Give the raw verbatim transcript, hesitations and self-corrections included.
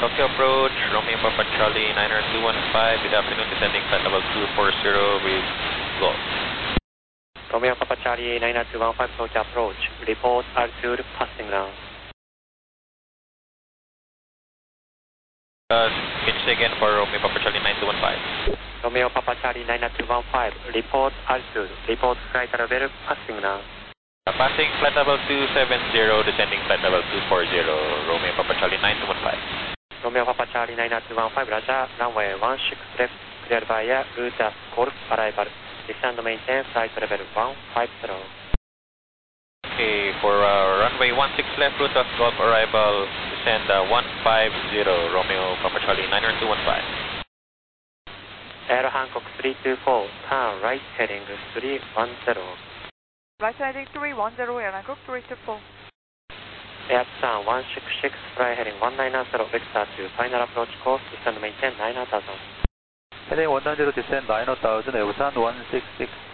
Tokyo approach, Romeo Papa Charlie niner two one five, good afternoon, descending flight level two four zero, with go. Romeo Papa Charlie niner two one five, Tokyo approach, report altitude passing ground. Uh, can you say again for Romeo Papa Charlie nine two one five? Romeo Papa Charlie niner two one five, report altitude, report flight level passing ground. Uh, passing flight level two seven zero, descending flight level two four zero, Romeo Papa Charlie nine two one five. Romeo Papa Charlie niner two one five, Roger, runway one six left, cleared by air, route Golf arrival, descend maintain flight level one five zero. Okay, for uh, runway one six left, route of Golf arrival, descend uh, one five zero, Romeo Papa Charlie niner two one five. Air Hancock three two four, turn right heading three one zero. Right heading three one zero, Air Hancock three two four. Air turn one six six, fly heading one nine zero, vector to final approach course, descend maintain nine thousand. Heading one nine zero, descend nine thousand, Elsan one six six.